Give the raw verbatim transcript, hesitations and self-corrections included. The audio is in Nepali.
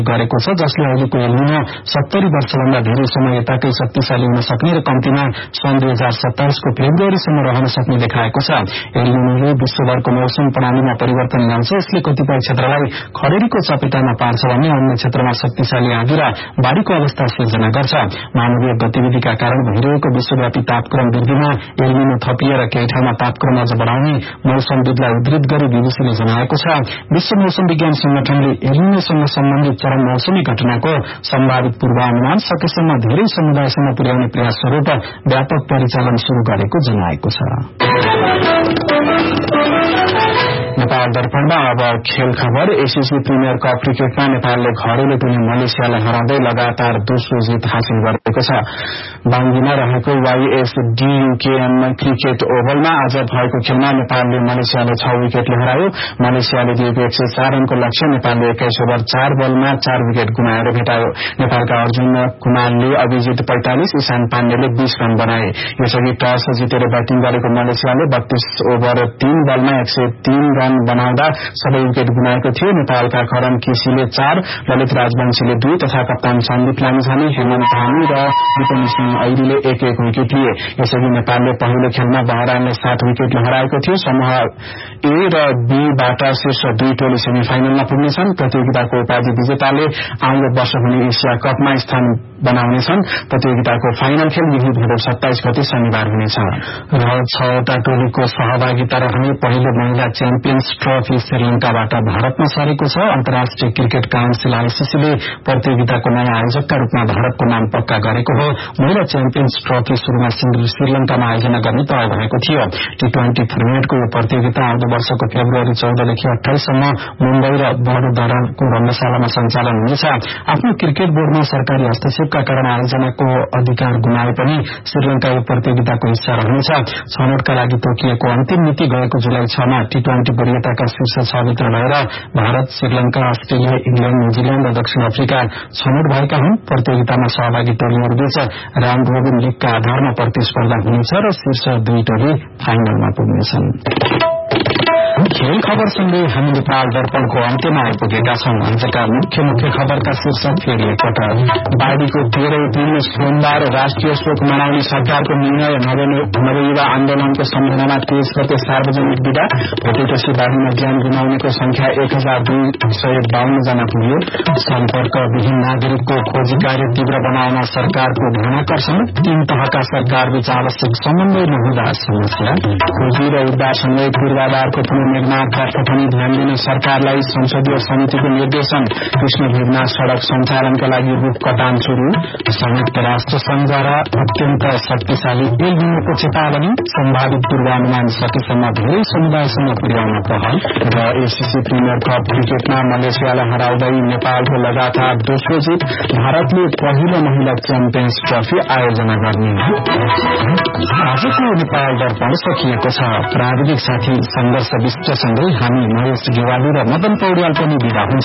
गरेको छ, जसले अहिलेको एल्निनो सत्तरी वर्षभन्दा धेरै समय यताकै शक्तिशाली हुन सक्ने र कम्तीमा सन् दुई हजार सत्ताइसको फेब्रुअरीसम्म रहन सक्ने देखाएको छ। एल्निनोले विश्वभरको मौसम प्रणालीमा परिवर्तन ल्याउँछ, यसले कतिपय क्षेत्रलाई खडेरीको चपेटामा पार्छ भने अन्य क्षेत्रमा शक्तिशाली आँधी र बाढ़ीको अवस्था सिर्जना गर्छ। मानवीय गतिविधिका कारण भइरहेको विश्वव्यापी तापक्रम वृद्धिमा एल्निनो थपिएर केही ठाउँमा तापक्रम अझ बढ़ाउने मौसमविदलाई उद्धृत गरी बीबीसीले जनाएको छ। विश्व मौसम विज्ञान संगठनले एल्निनोसँग सम्बन्धित चरम मौसमी घटनाको सम्भावित पूर्वानुमान सकेसम्म धेरै समुदायसम्म पुर्याउने प्रयास स्वरूप व्यापक परिचालन शुरू गरेको जनाएको छ। नेपाल दर्पणमा अब खेल खबर। एसीसी प्रिमियर कप क्रिकेटमा नेपालले घरेलु टोली मलेसियालाई हराउँदै लगातार दोस्रो जित हासिल गरेको छ। बाङ्गीमा रहेको वाईएसडीयूकेएम क्रिकेट ओभलमा आज भएको खेलमा नेपालले मलेसियाले छ विकेटले हरायो। मलेसियाले दिएको एक सय चार रनको लक्ष्य नेपालले एक्काइस ओभर चार बलमा चार विकेट गुमाएर भेटायो। नेपालका अर्जुन कुमारले अभिजित पैंतालिस, ईशान पाण्डेले बीस रन बनाए। यसअघि टस जितेर ब्याटिङ गरेको मलेसियाले बत्तीस ओभर तीन बलमा एक सय तीन रन बनाउँदा सबै विकेट गुमाएको थियो। नेपालका करण केसीले चार, ललित राजवंशीले दुई तथा कप्तान सन्दीप लामिछाने, हेमन्त धामी र विपिन सिंह ऐरीले एक एक विकेट लिए। यसअघि नेपालले पहिलो खेलमा बहराइनलाई सात विकेटले हराएको थियो। समूह ए र बीबाट शीर्ष दुई टोली सेमी फाइनलमा पुग्नेछन्। प्रतियोगिताको उपाधि विजेताले आउँदो वर्ष हुने एसिया कपमा स्थान बनाउनेछन्। प्रतियोगिताको फाइनल खेल यही भदौ सत्ताइस गते शनिबार हुनेछ। र छवटा टोलीको सहभागिता रहने पहिलो महिला च्याम्पियन्स ट्रफी श्रीलंकाबाट भारतमा सरेको छ। अन्तर्राष्ट्रिय क्रिकेट काउन्सिल आईसीसीले प्रतियोगिताको नयाँ आयोजकका रूपमा भारतको नाम पक्का गरेको हो। महिला च्याम्पियन्स ट्रफी शुरूमा श्रीलंकामा आयोजना गर्ने तय भएको थियो। टी ट्वेन्टी फर्मेटको यो प्रतियोगिता आउँदो वर्षको फेब्रुअरी चौधदेखि अठाइससम्म मुम्बई र वडोदराको रंगशालामा सञ्चालन हुनेछ। आफ्नो क्रिकेट बोर्डमा सरकारी हस्तक्षेपका कारण आयोजनाको अधिकार गुमाए पनि श्रीलंका यो प्रतियोगिताको हिस्सा रहनेछ। छनौटका लागि तोकिएको अन्तिम मिति गएको जुलाई छमा टी ट्वेन्टी वरियताका शीर्ष छभित्र रहेर Bharat, Sri Lanka, Australia, England, New Zealand र दक्षिण अफ्रिका छनौट भएका हुन्। प्रतियोगितामा सहभागी टोलीहरूबीच राउण्ड रोबिन लीगका आधारमा प्रतिस्पर्धा हुनेछ र शीर्ष दुई टोली फाइनलमा पुग्नेछन्। खेल खबरसँगै हामी नेपाल दर्पणको अन्त्यमा आइपुगेका छौं। आजका मुख्य मुख्य खबरका शीर्षक फेरि एकपटक। बाढ़ीको तेह्रौं दिन सोमबार राष्ट्रिय शोक मनाउने सरकारको निर्णय। नवयुवा आन्दोलनको सम्झनामा तेइस गते सार्वजनिक विदा। भोटेपछि बाढ़ीमा ज्यान गुमाउनेको संख्या एक हजार दुई सय बाहन्न जना पुग्यो। सम्पर्कविहीन नागरिकको खोजी कार्य तीव्र बनाउन सरकारको ध्यानाकर्षण। तीन तहका सरकारबीच आवश्यक समन्वय नहुँदा समस्या। खोजी र उद्धारसँगै पूर्वाधारको मेघनाथका ठोठनी ध्यान दिन सरकारलाई संसदीय समितिको निर्देशन। कृष्ण भेगनाथ सड़क सञ्चालनका लागि रूप कटान शुरू। संयुक्त राष्ट्र संघद्वारा अत्यन्त शक्तिशाली एल्निनोको चेतावनी। सम्भावित पूर्वानुमान सकेसम्म धेरै समुदायसम्म पुर्याउन पहल। र एसीसी प्रिमियर कप क्रिकेटमा मलेसियालाई हराउँदै नेपालको लगातार दोस्रो जित। भारतले पहिलो महिला च्याम्पियन्स ट्रफी आयोजना गर्ने। आजको नेपाल दर्पण सकिएको छ। प्राविधिक साथी संघर्ष विष्टसँगै हामी महेश गेवाली र मदन पौड्याल पनि बिदा हुन्छौं।